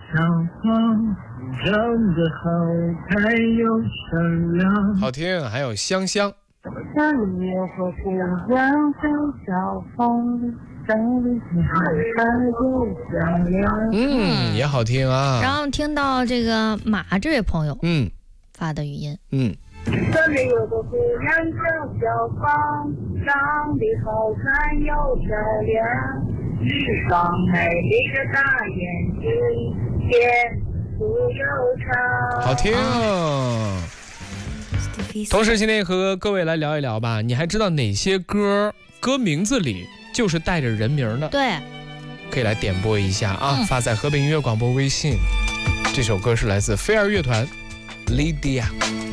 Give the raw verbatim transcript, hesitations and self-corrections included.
长得好看又善良。 好听，还有香香。 像你有和不一样的小风，像你好看又善良。 嗯，也好听啊。 然后听到这个马这位朋友， 嗯， 发的语音， 嗯。 这里有个不一样的小风，长得好看又善良，一双美丽的大眼睛，天不悠长。 好听。同时今天和各位来聊一聊吧，你还知道哪些歌歌名字里就是带着人名的？ 对， 可以来点播一下啊， 嗯、 发在河北音乐广播微信。这首歌是来自飞儿乐团 Lydia。